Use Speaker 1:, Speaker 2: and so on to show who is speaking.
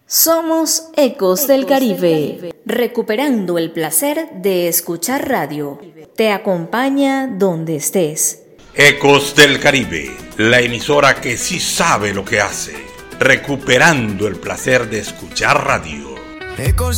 Speaker 1: Somos Ecos del Caribe, recuperando el placer de escuchar radio. Te acompaña donde estés.
Speaker 2: Ecos del Caribe, la emisora que sí sabe lo que hace, recuperando el placer de escuchar radio.
Speaker 3: Ecos